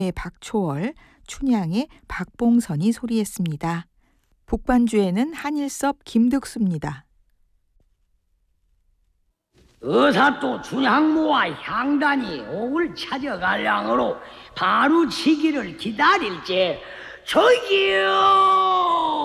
박초월, 춘향의 박봉선이 소리했습니다. 북반주에는 한일섭, 김득수입니다. 의사또 춘향모와 향단이 옥을 찾아갈 양으로 바로 치기를 기다릴지 저기요.